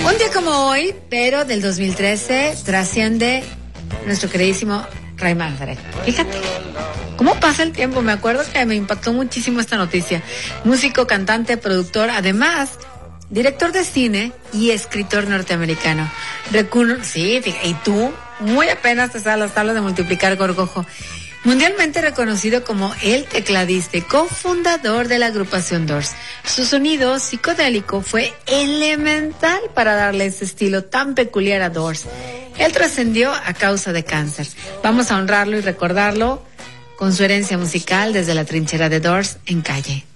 Un día como hoy, pero del 2013, trasciende nuestro queridísimo Ray Manzarek. Fíjate, ¿cómo pasa el tiempo? Me acuerdo que me impactó muchísimo esta noticia. Músico, cantante, productor, además, director de cine y escritor norteamericano. Sí, fíjate, y tú, muy apenas te sabes las tablas de multiplicar, Gorgojo. Mundialmente reconocido como el tecladista y cofundador de la agrupación Doors. Su sonido psicodélico fue elemental para darle ese estilo tan peculiar a Doors. Él trascendió a causa de cáncer. Vamos a honrarlo y recordarlo con su herencia musical desde la trinchera de Doors en Calle.